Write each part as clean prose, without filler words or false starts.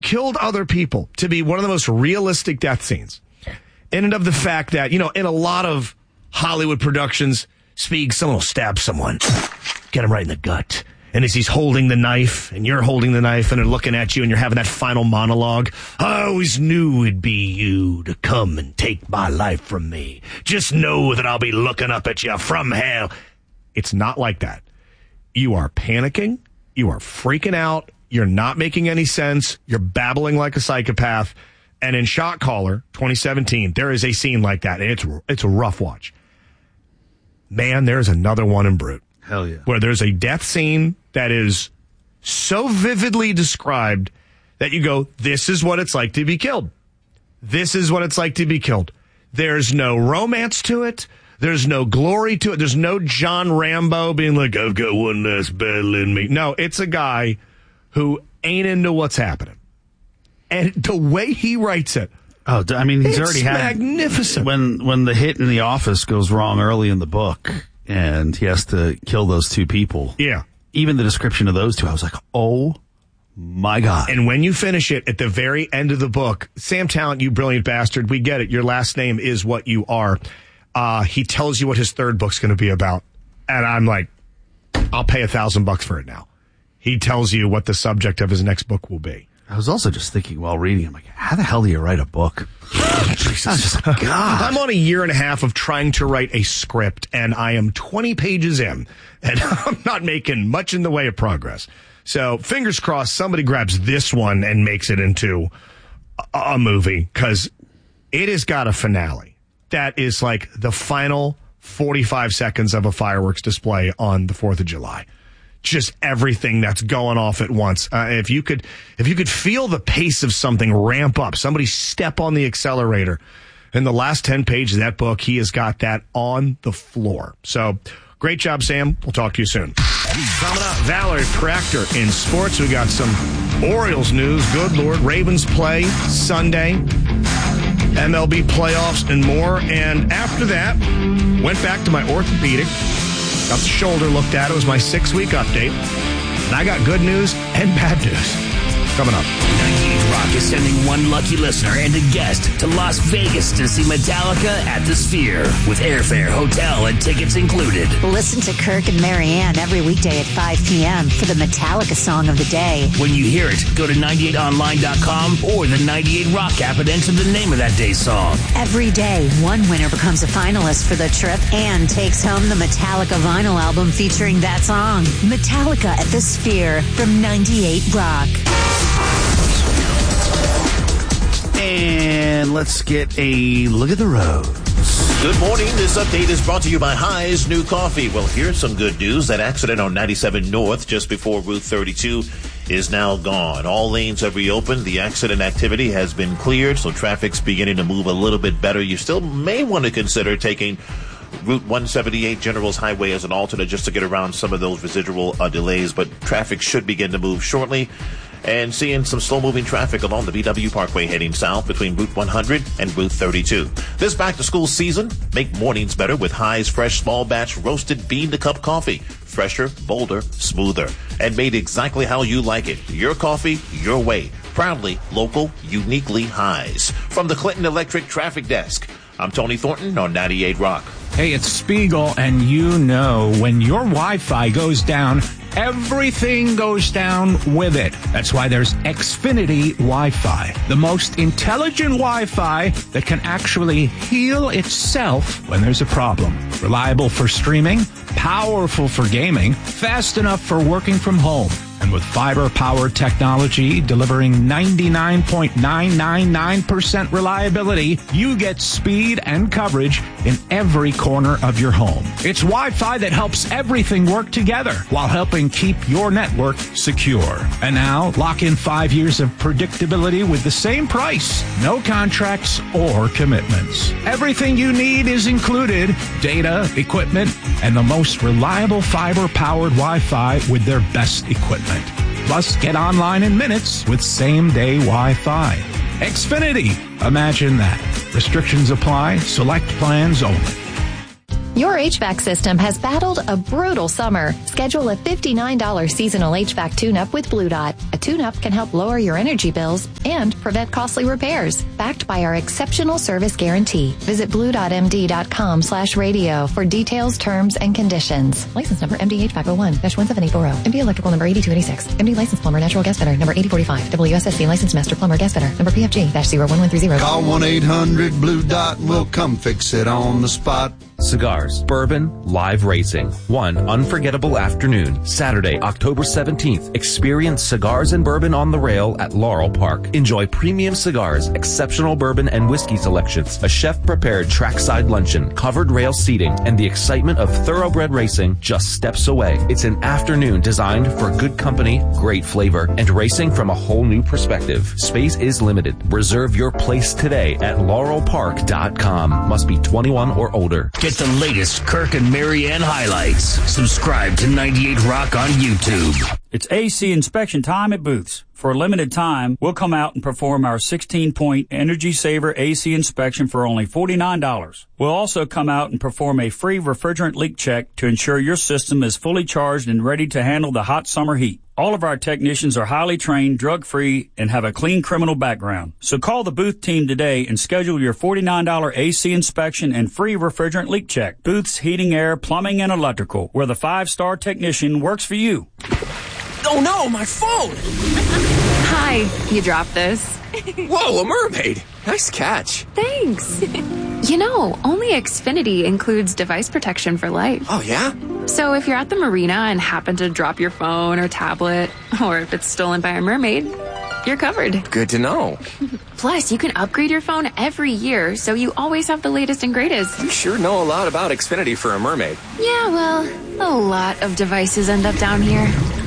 killed other people to be one of the most realistic death scenes. In and of the fact that, in a lot of Hollywood productions, someone will stab someone, get him right in the gut. And as he's holding the knife, and you're holding the knife, and they're looking at you, and you're having that final monologue, I always knew it'd be you to come and take my life from me. Just know that I'll be looking up at you from hell. It's not like that. You are panicking. You are freaking out. You're not making any sense. You're babbling like a psychopath. And in Shot Caller 2017, there is a scene like that, and it's a rough watch. Man, there's another one in Brute. Hell yeah. Where there's a death scene that is so vividly described that you go, this is what it's like to be killed. This is what it's like to be killed. There's no romance to it. There's no glory to it. There's no John Rambo being like, I've got one last battle in me. No, it's a guy who ain't into what's happening. And the way he writes it, he's already had magnificent. When the hit in the office goes wrong early in the book, and he has to kill those two people. Yeah. Even the description of those two, I was like, oh my God. And when you finish it at the very end of the book, Sam Talent, you brilliant bastard, we get it. Your last name is what you are. He tells you what his third book's going to be about. And I'm like, I'll pay $1,000 for it now. He tells you what the subject of his next book will be. I was also just thinking while reading, I'm like, how the hell do you write a book? Jesus. God. I'm on a year and a half of trying to write a script, and I am 20 pages in, and I'm not making much in the way of progress. So fingers crossed somebody grabs this one and makes it into a movie, because it has got a finale that is like the final 45 seconds of a fireworks display on the 4th of July. Just everything that's going off at once. If you could feel the pace of something ramp up, somebody step on the accelerator. In the last 10 pages of that book, he has got that on the floor. So great job, Sam. We'll talk to you soon. Coming up, Valerie Proctor in sports. We got some Orioles news. Good Lord. Ravens play Sunday. MLB playoffs and more. And after that, went back to my orthopedic. Got the shoulder looked at. It was my 6-week update. And I got good news and bad news coming up. 98 Rock is sending one lucky listener and a guest to Las Vegas to see Metallica at the Sphere with airfare, hotel, and tickets included. Listen to Kirk and Marianne every weekday at 5 p.m. for the Metallica song of the day. When you hear it, go to 98online.com or the 98 Rock app and enter the name of that day's song. Every day, one winner becomes a finalist for the trip and takes home the Metallica vinyl album featuring that song. Metallica at the Sphere from 98 Rock. And let's get a look at the roads. Good morning. This update is brought to you by High's New Coffee. Well, here's some good news. That accident on 97 North just before Route 32 is now gone. All lanes have reopened. The accident activity has been cleared, so traffic's beginning to move a little bit better. You still may want to consider taking Route 178 Generals Highway as an alternate just to get around some of those residual delays, but traffic should begin to move shortly. And seeing some slow-moving traffic along the BW Parkway heading south between Route 100 and Route 32. This back-to-school season, make mornings better with High's fresh small batch roasted bean-to-cup coffee. Fresher, bolder, smoother, and made exactly how you like it. Your coffee, your way. Proudly local, uniquely High's. From the Clinton Electric Traffic Desk, I'm Tony Thornton on 98 Rock. Hey, it's Spiegel, and you know when your Wi-Fi goes down, everything goes down with it. That's why there's Xfinity Wi-Fi, the most intelligent Wi-Fi that can actually heal itself when there's a problem. Reliable for streaming, powerful for gaming, fast enough for working from home. And with fiber-powered technology delivering 99.999% reliability, you get speed and coverage in every corner of your home. It's Wi-Fi that helps everything work together while helping keep your network secure. And now, lock in 5 years of predictability with the same price. No contracts or commitments. Everything you need is included. Data, equipment, and the most reliable fiber-powered Wi-Fi with their best equipment. Plus, get online in minutes with same-day Wi-Fi. Xfinity. Imagine that. Restrictions apply. Select plans only. Your HVAC system has battled a brutal summer. Schedule a $59 seasonal HVAC tune-up with Blue Dot. A tune-up can help lower your energy bills and prevent costly repairs. Backed by our exceptional service guarantee. Visit bluedotmd.com/radio for details, terms, and conditions. License number MD HVAC 01-17840. MD electrical number 8286. MD license plumber natural gas fitter number 8045. WSSC licensed master plumber gas fitter number PFG-01130. Call 1-800-BLUE-DOT and we'll come fix it on the spot. Cigars, bourbon, live racing. One unforgettable afternoon, Saturday, October 17th. Experience cigars and bourbon on the rail at Laurel Park. Enjoy premium cigars, exceptional bourbon and whiskey selections, a chef-prepared trackside luncheon, covered rail seating, and the excitement of thoroughbred racing just steps away. It's an afternoon designed for good company, great flavor, and racing from a whole new perspective. Space is limited. Reserve your place today at laurelpark.com. Must be 21 or older. Get the latest Kirk and Marianne highlights. Subscribe to 98 Rock on YouTube. It's AC inspection time at Booth's. For a limited time, we'll come out and perform our 16-point Energy Saver AC inspection for only $49. We'll also come out and perform a free refrigerant leak check to ensure your system is fully charged and ready to handle the hot summer heat. All of our technicians are highly trained, drug-free, and have a clean criminal background. So call the Booth team today and schedule your $49 AC inspection and free refrigerant leak check. Booth's Heating, Air, Plumbing, and Electrical, where the 5-star technician works for you. Oh no, my phone! Hi, you dropped this. Whoa, a mermaid! Nice catch. Thanks. You know, only Xfinity includes device protection for life. Oh, yeah? So if you're at the marina and happen to drop your phone or tablet, or if it's stolen by a mermaid, you're covered. Good to know. Plus, you can upgrade your phone every year, so you always have the latest and greatest. You sure know a lot about Xfinity for a mermaid. Yeah, well, a lot of devices end up down here.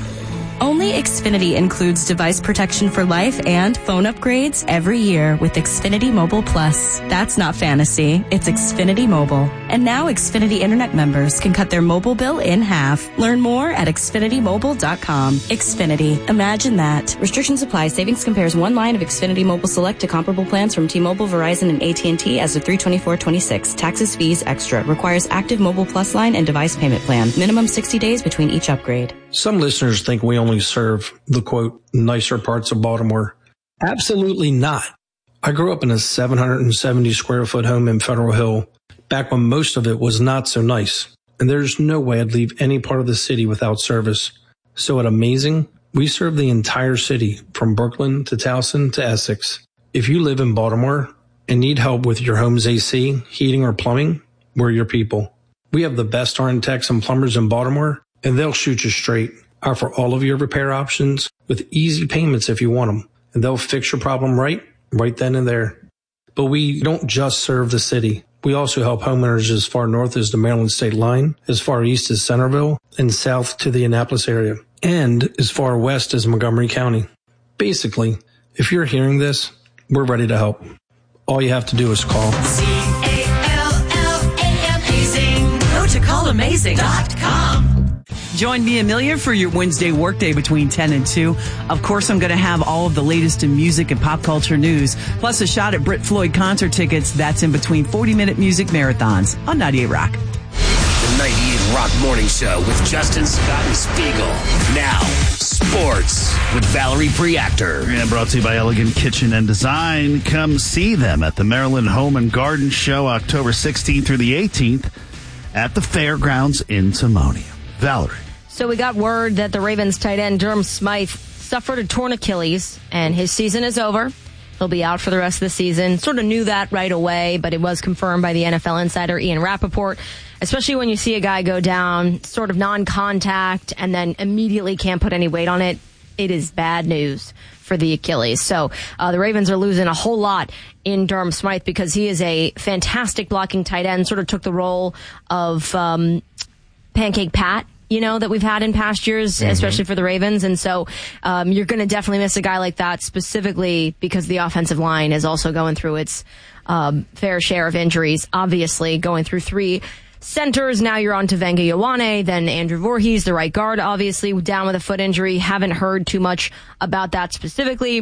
Only Xfinity includes device protection for life and phone upgrades every year with Xfinity Mobile Plus. That's not fantasy. It's Xfinity Mobile. And now Xfinity Internet members can cut their mobile bill in half. Learn more at XfinityMobile.com. Xfinity. Imagine that. Restrictions apply. Savings compares one line of Xfinity Mobile Select to comparable plans from T-Mobile, Verizon, and AT&T as of 3/24/26. Taxes, fees, extra. Requires active Mobile Plus line and device payment plan. Minimum 60 days between each upgrade. Some listeners think we only serve the, quote, nicer parts of Baltimore. Absolutely not. I grew up in a 770 square foot home in Federal Hill, back when most of it was not so nice. And there's no way I'd leave any part of the city without service. So at Amazing, we serve the entire city, from Brooklyn to Towson to Essex. If you live in Baltimore and need help with your home's AC, heating, or plumbing, we're your people. We have the best RN techs and plumbers in Baltimore, and they'll shoot you straight. Offer all of your repair options with easy payments if you want them, and they'll fix your problem right then and there. But we don't just serve the city. We also help homeowners as far north as the Maryland state line, as far east as Centerville, and south to the Annapolis area, and as far west as Montgomery County. Basically, if you're hearing this, we're ready to help. All you have to do is call. CALLAMAZING. Go to callamazing.com. Join me, Amelia, for your Wednesday workday between 10 and 2. Of course, I'm going to have all of the latest in music and pop culture news, plus a shot at Brit Floyd concert tickets. That's in between 40-minute music marathons on 98 Rock. The 98 Rock Morning Show with Justin, Scott, and Spiegel. Now, sports with Valerie Preactor. And brought to you by Elegant Kitchen and Design. Come see them at the Maryland Home and Garden Show, October 16th through the 18th at the Fairgrounds in Timonium. Valerie. So we got word that the Ravens tight end Durham Smythe suffered a torn Achilles, and his season is over. He'll be out for the rest of the season. Sort of knew that right away, but it was confirmed by the NFL insider Ian Rappaport, especially when you see a guy go down sort of non-contact and then immediately can't put any weight on it. It is bad news for the Achilles. So the Ravens are losing a whole lot in Durham Smythe because he is a fantastic blocking tight end, sort of took the role of Pancake Pat, you know, that we've had in past years, especially for the Ravens. And so you're going to definitely miss a guy like that, specifically because the offensive line is also going through its fair share of injuries, obviously going through 3 centers. Now you're on to Venga Ioane, then Andrew Voorhees, the right guard, obviously down with a foot injury. Haven't heard too much about that specifically.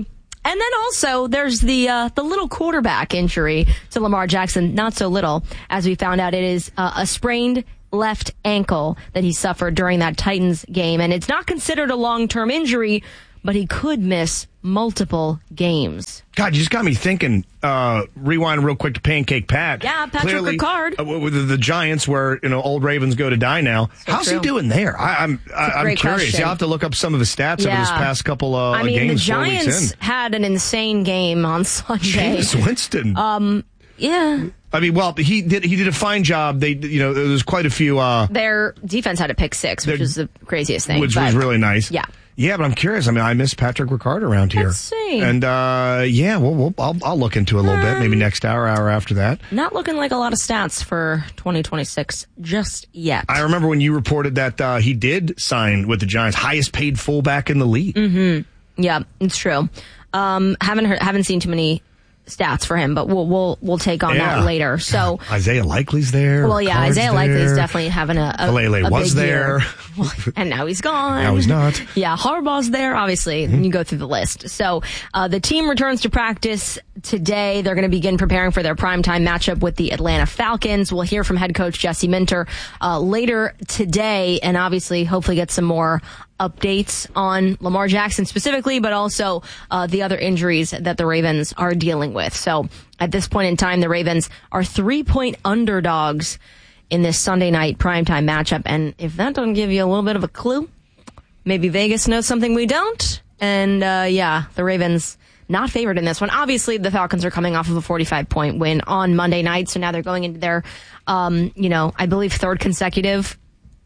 And then also there's the little quarterback injury to Lamar Jackson. Not so little, as we found out. It is a sprained left ankle that he suffered during that Titans game. And it's not considered a long-term injury, but he could miss multiple games. God, you just got me thinking. Rewind real quick to Pancake Pat. Yeah, Patrick Ricard. With the Giants, where old Ravens go to die now. So how's true. he doing there? I'm curious. Question. You'll have to look up some of his stats over this past couple games. The 4 weeks Giants in. had an insane game on Sunday. Jameis Winston. Yeah. I mean, well, he did a fine job. There was quite a few. Their defense had a pick six, which is the craziest thing. Which was really nice. Yeah. Yeah, but I'm curious. I mean, I miss Patrick Ricard around here. Let's see. And I'll look into it a little bit. Maybe next hour after that. Not looking like a lot of stats for 2026 just yet. I remember when you reported that he did sign with the Giants, highest paid fullback in the league. Mm-hmm. Yeah, it's true. Haven't seen too many stats for him, but we'll take on that later. So Isaiah Likely's there. Well, yeah, Ricard's Isaiah Likely's definitely having a Lele was big there. Year. And now he's gone. Now he's not. Yeah, Harbaugh's there, obviously. You go through the list. So the team returns to practice today. They're going to begin preparing for their primetime matchup with the Atlanta Falcons. We'll hear from head coach Jesse Minter later today, and obviously hopefully get some more updates on Lamar Jackson specifically, but also the other injuries that the Ravens are dealing with. So at this point in time, the Ravens are 3-point underdogs in this Sunday night primetime matchup. And if that doesn't give you a little bit of a clue, maybe Vegas knows something we don't. And the Ravens not favored in this one. Obviously, the Falcons are coming off of a 45-point win on Monday night, so now they're going into their, I believe third consecutive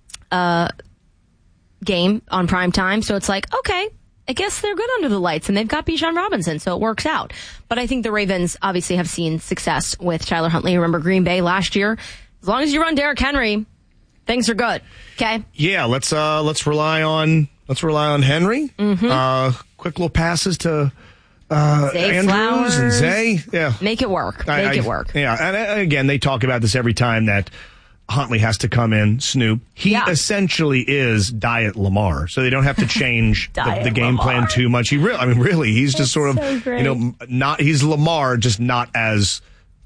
game on prime time. So it's like, okay, I guess they're good under the lights, and they've got Bijan Robinson, so it works out. But I think the Ravens obviously have seen success with Tyler Huntley. Remember Green Bay last year? As long as you run Derrick Henry, things are good. Okay. Yeah, let's rely on Henry. Mm-hmm. Quick little passes to Zay Andrews Flowers. and Zay. Yeah, make it work. Make it work. Yeah, and again, they talk about this every time that Huntley has to come in, Snoop. He essentially is Diet Lamar, so they don't have to change the game plan too much. He's just sort of, he's Lamar, just not as,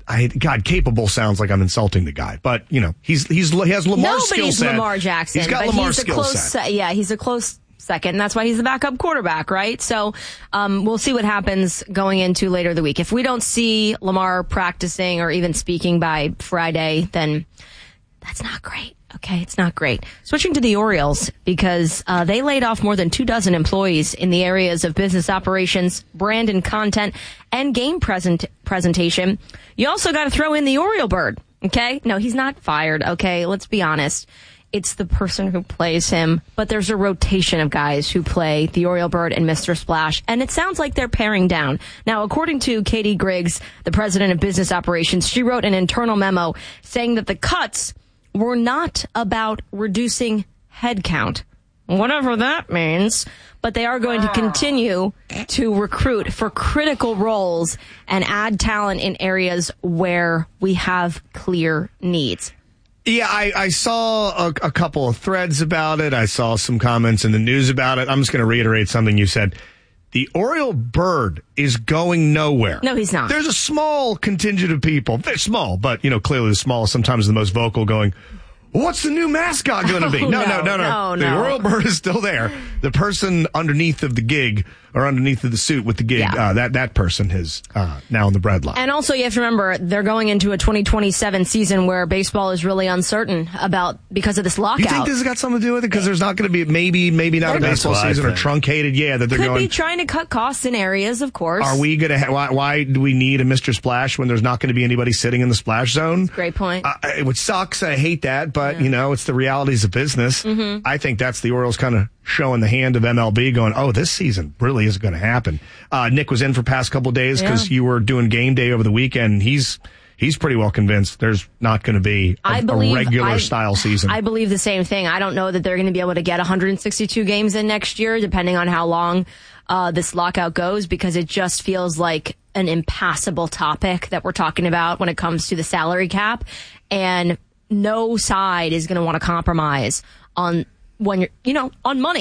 capable sounds like I'm insulting the guy, but he has Lamar's skill set. Lamar Jackson. He's got Lamar's skill set. Yeah, he's a close second, and that's why he's the backup quarterback, right? So we'll see what happens going into later the week. If we don't see Lamar practicing or even speaking by Friday, then that's not great. Okay, it's not great. Switching to the Orioles, because they laid off more than 24 employees in the areas of business operations, brand and content, and game presentation. You also got to throw in the Oriole bird, okay? No, he's not fired, okay? Let's be honest. It's the person who plays him, but there's a rotation of guys who play the Oriole bird and Mr. Splash, and it sounds like they're paring down. Now, according to Katie Griggs, the president of business operations, she wrote an internal memo saying that the cuts were not about reducing headcount, whatever that means, but they are going to continue to recruit for critical roles and add talent in areas where we have clear needs. Yeah, I saw a couple of threads about it. I saw some comments in the news about it. I'm just going to reiterate something you said. The Oriole bird is going nowhere. No, he's not. There's a small contingent of people. They're small, but, clearly the small is sometimes the most vocal, going, what's the new mascot going to be? No. The Oriole bird is still there. The person underneath of the gig, or underneath of the suit with the gig, that person is now in the breadline. And also, you have to remember, they're going into a 2027 season where baseball is really uncertain because of this lockout. You think this has got something to do with it? Because there's not going to be maybe not a baseball season or truncated. Yeah, that they're could going. Be trying to cut costs in areas, of course. Are we going to? Why do we need a Mr. Splash when there's not going to be anybody sitting in the splash zone? Great point. Which sucks. I hate that, but it's the realities of business. Mm-hmm. I think that's the Orioles kind of showing the hand of MLB, going, oh, this season really isn't going to happen. Nick was in for past couple of days because you were doing game day over the weekend. He's pretty well convinced there's not going to be a regular style season. I believe the same thing. I don't know that they're going to be able to get 162 games in next year, depending on how long this lockout goes, because it just feels like an impassable topic that we're talking about when it comes to the salary cap. And no side is going to want to compromise on on money.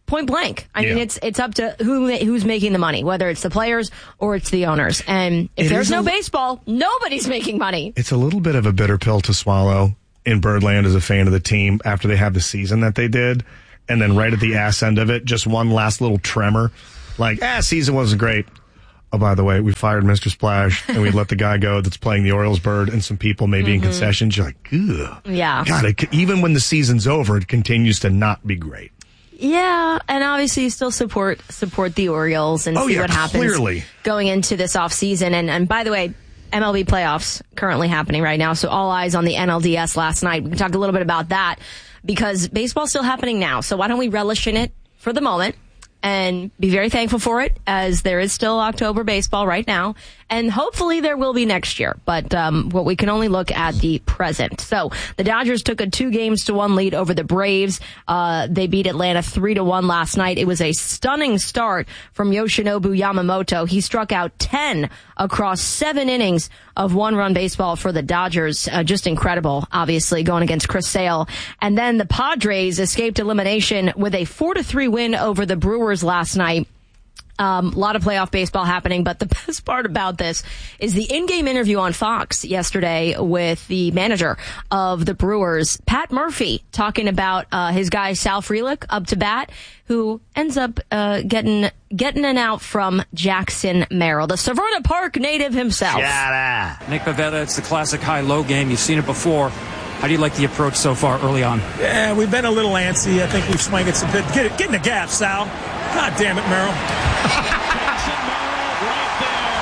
point blank. I mean, it's up to who's making the money, whether it's the players or it's the owners. And if there's no baseball, nobody's making money. It's a little bit of a bitter pill to swallow in Birdland as a fan of the team after they have the season that they did. And then right at the ass end of it, just one last little tremor. Like, season wasn't great. Oh, by the way, we fired Mr. Splash and we let the guy go that's playing the Orioles bird and some people maybe in concessions. You're like, ugh. Yeah. God, even when the season's over, it continues to not be great. Yeah, and obviously you still support the Orioles and see what happens going into this offseason. And by the way, MLB playoffs currently happening right now, so all eyes on the NLDS last night. We can talk a little bit about that because baseball's still happening now. So why don't we relish in it for the moment and be very thankful for it, as there is still October baseball right now. And hopefully there will be next year. But we can only look at the present. So the Dodgers took a 2-1 lead over the Braves. They beat Atlanta 3-1 last night. It was a stunning start from Yoshinobu Yamamoto. He struck out 10 across 7 innings of one-run baseball for the Dodgers. Just incredible, obviously, going against Chris Sale. And then the Padres escaped elimination with a 4-3 win over the Brewers last night. A lot of playoff baseball happening, but the best part about this is the in-game interview on Fox yesterday with the manager of the Brewers, Pat Murphy, talking about his guy Sal Frelick up to bat, who ends up getting an out from Jackson Merrill, the Severna Park native himself. Nick Pivetta, it's the classic high-low game. You've seen it before. How do you like the approach so far early on? Yeah, we've been a little antsy. I think we've swung it some bit. Get in the gap, Sal. God damn it, Merrill. Jackson Merrill right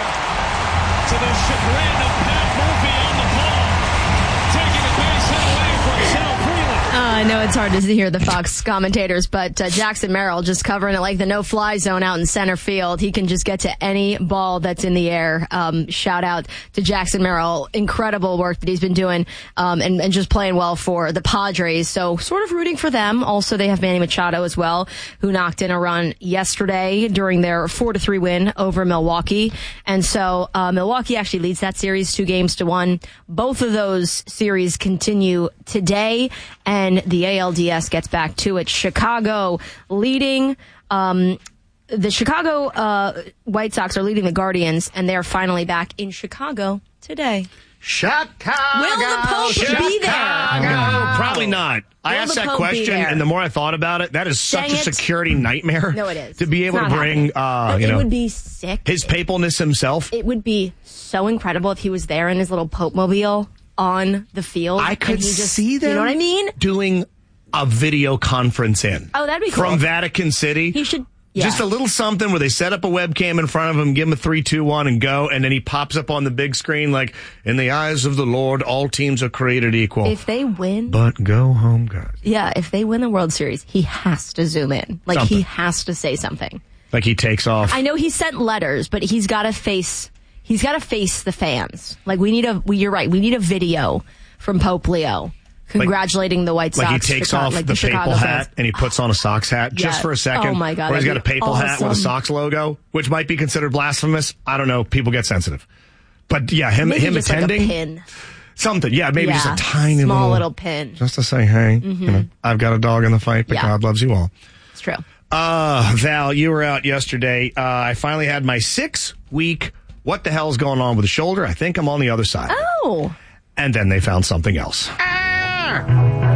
there to the chagrin of Pat Murphy on the ball. Taking a base hit away from Sal Frelick. I know it's hard to hear the Fox commentators, but Jackson Merrill just covering it like the no-fly zone out in center field. He can just get to any ball that's in the air. Shout out to Jackson Merrill. Incredible work that he's been doing and just playing well for the Padres. So sort of rooting for them. Also, they have Manny Machado as well, who knocked in a run yesterday during their 4-3 win over Milwaukee. And so Milwaukee actually leads that series 2-1. Both of those series continue today, and the ALDS gets back to it. Chicago leading. The Chicago White Sox are leading the Guardians, and they're finally back in Chicago today. Chicago. Will the Pope be there? Probably not. I asked that question, and the more I thought about it, that is such a security nightmare. No, it is. To be able to bring, it would be sick. His papalness himself. It would be so incredible if he was there in his little Pope mobile on the field. I could see them. You know what I mean? Doing a video conference in. Oh, that'd be cool. From Vatican City. He should. Yeah. Just a little something where they set up a webcam in front of him, give him a 3, 2, 1, and go, and then he pops up on the big screen like, in the eyes of the Lord, all teams are created equal. If they win. But go home, guys. Yeah, if they win the World Series, he has to zoom in. Like, he has to say something. Like he takes off. I know he sent letters, but he's got to face the fans. Like, you're right, we need a video from Pope Leo. Congratulating the White Sox. Like he takes off the papal hat and he puts on a Sox hat just for a second. Oh my God. Or he's got a papal hat with a Sox logo, which might be considered blasphemous. I don't know. People get sensitive. But yeah, him attending. Like a pin. Something. Yeah, maybe just a tiny small little pin. Just to say, hey, I've got a dog in the fight, but God loves you all. It's true. Val, you were out yesterday. I finally had my 6-week, what the hell's going on with the shoulder? I think I'm on the other side. Oh. And then they found something else.